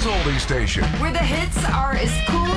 Oldie Station. Where the hits are as cool